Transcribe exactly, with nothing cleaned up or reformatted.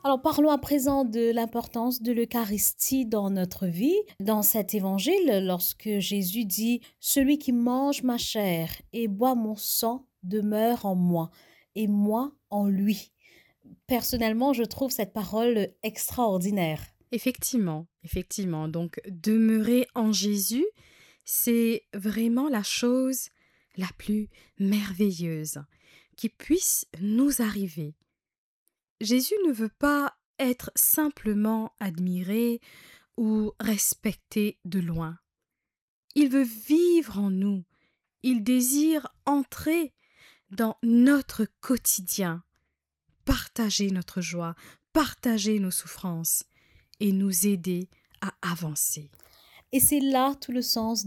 Alors parlons à présent de l'importance de l'Eucharistie dans notre vie. Dans cet évangile, lorsque Jésus dit: «Celui qui mange ma chair et boit mon sang demeure en moi et moi en lui». Personnellement, je trouve cette parole extraordinaire. Effectivement, effectivement. Donc, demeurer en Jésus, c'est vraiment la chose la plus merveilleuse qui puisse nous arriver. Jésus ne veut pas être simplement admiré ou respecté de loin. Il veut vivre en nous. Il désire entrer dans notre quotidien, partager notre joie, partager nos souffrances et nous aider à avancer. Et c'est là tout le sens